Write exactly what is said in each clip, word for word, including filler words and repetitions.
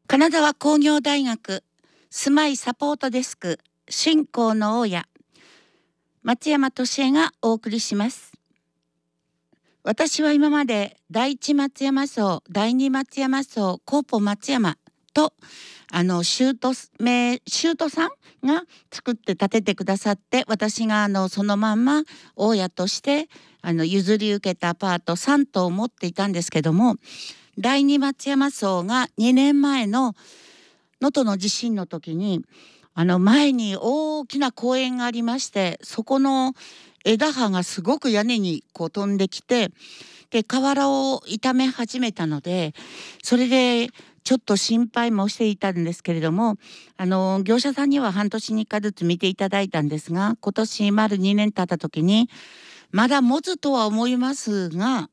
金沢工業大学住まいサポートデスク新興の大家松山俊恵がお送りします。私は今まで第一松山荘、第二松山荘、コーポ松山とあのシュート名シュートさんが作って建ててくださって、私があのそのまんま大家としてあの譲り受けたアパートさん棟を持っていたんですけども、第二松山荘がにねんまえの能登の地震の時にあの前に大きな公園がありまして、そこの枝葉がすごく屋根にこう飛んできて、で瓦を傷め始めたので、それでちょっと心配もしていたんですけれども、あの業者さんには半年にいっかいずつ見ていただいたんですが、今年丸にねん経った時にまだ持つとは思いますが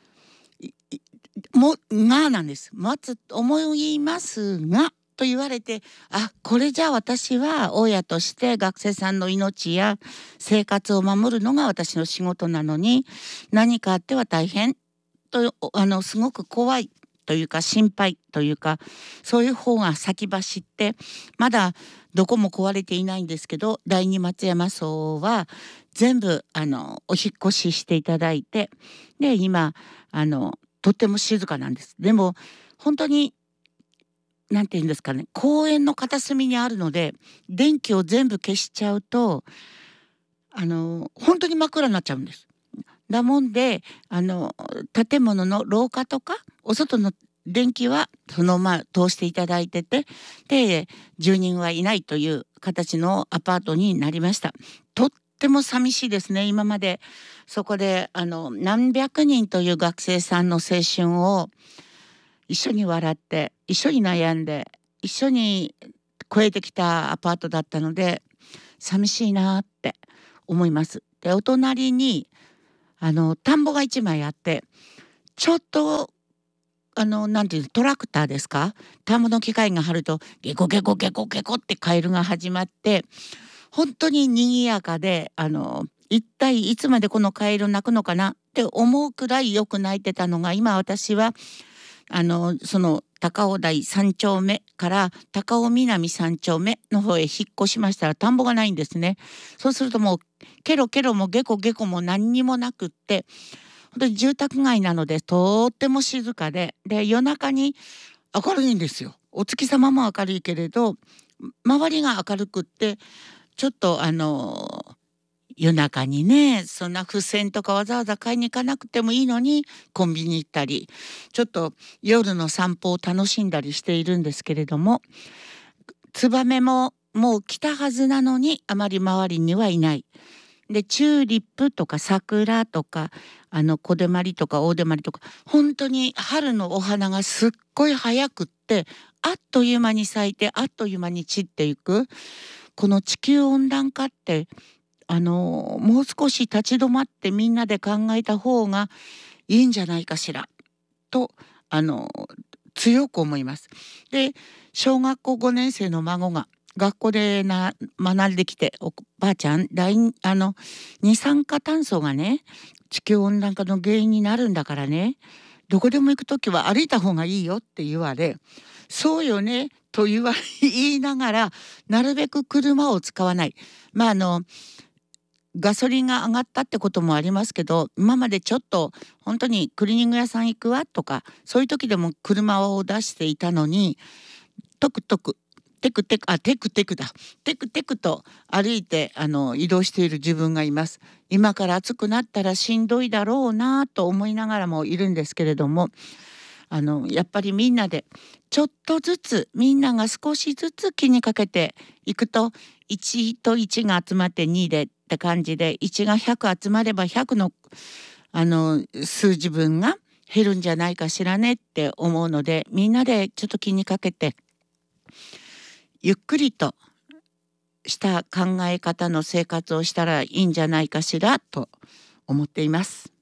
もがなんです持つと思いますがと言われて、あ、これじゃあ私は大家として学生さんの命や生活を守るのが私の仕事なのに、何かあっては大変とあのすごく怖いというか心配というか、そういう方が先走って、まだどこも壊れていないんですけど、第二松山荘は全部あのお引っ越ししていただいて、で今あのとっても静かなんです。でも本当になんて言うんですかね、公園の片隅にあるので電気を全部消しちゃうとあの本当に真っ暗になっちゃうんです。だもんであの建物の廊下とかお外の電気はそのまま通していただいてて、で住人はいないという形のアパートになりました。とっても寂しいですね。今までそこであの何百人という学生さんの青春を一緒に笑って一緒に悩んで一緒に超えてきたアパートだったので、寂しいなって思います。でお隣にあの田んぼが一枚あって、ちょっとあのなんていうトラクターですか、田んぼの機械が張るとゲコゲコゲコゲコってカエルが始まって、本当に賑やかで、あの一体いつまでこのカエル鳴くのかなって思うくらいよく鳴いてたのが、今私はあのその高尾台さん丁目から高尾南さん丁目の方へ引っ越しましたら、田んぼがないんですね。そうするともうケロケロもゲコゲコも何にもなくって、本当に住宅街なのでとっても静かで、で夜中に明るいんですよ。お月様も明るいけれど周りが明るくって、ちょっとあの夜中にね、そんな付箋とかわざわざ買いに行かなくてもいいのにコンビニ行ったり、ちょっと夜の散歩を楽しんだりしているんですけれども、ツバメももう来たはずなのにあまり周りにはいない。でチューリップとか桜とかあの小手まりとか大手まりとか、本当に春のお花がすっごい早くって、あっという間に咲いてあっという間に散っていく。この地球温暖化ってあのもう少し立ち止まってみんなで考えた方がいいんじゃないかしらとあの強く思います。で小学校ごねん生の孫が学校でな学んできて、おばあちゃん来あの二酸化炭素がね地球温暖化の原因になるんだからね、どこでも行くときは歩いた方がいいよって言われ、そうよねと言わ言いながらなるべく車を使わない。まああのガソリンが上がったってこともありますけど、今までちょっと本当にクリーニング屋さん行くわとかそういう時でも車を出していたのに、トクトクテクテクあテクテクだテクテクと歩いてあの移動している自分がいます。今から暑くなったらしんどいだろうなと思いながらもいるんですけれども、あのやっぱりみんなでちょっとずつ、みんなが少しずつ気にかけていくと、いちといちが集まってにでって感じで、いちがひゃく集まればひゃくのあの数字分が減るんじゃないかしらねって思うので、みんなでちょっと気にかけてゆっくりとした考え方の生活をしたらいいんじゃないかしらと思っています。